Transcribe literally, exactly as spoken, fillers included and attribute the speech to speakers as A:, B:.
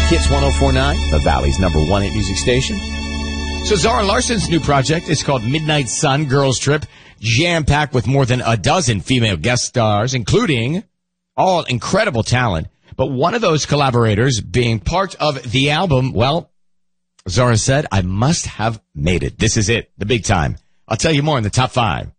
A: Hits one oh four point nine, the Valley's number one hit music station. So Zara Larsson's new project is called Midnight Sun Girls Trip, jam-packed with more than a dozen female guest stars, including all incredible talent. But one of those collaborators being part of the album, well, Zara said, I must have made it. This is it, the big time. I'll tell you more in the top five.